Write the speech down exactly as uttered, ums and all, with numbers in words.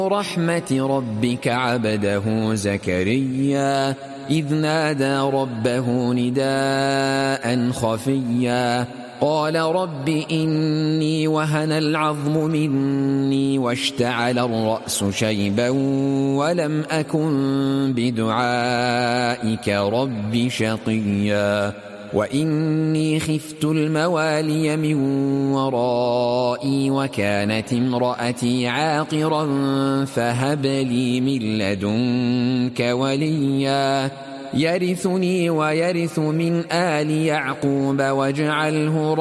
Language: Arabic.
رحمة ربك عبده زكريا إذ نادى ربه نداء خفيا قال رب إني وهن العظم مني واشتعل الرأس شيبا ولم أكن بدعائك رب شقيا وإني خفت الموالي من ورائي وكانت امرأتي عاقرا فهب لي من لدنك وليا يرثني ويرث من آل يعقوب واجعله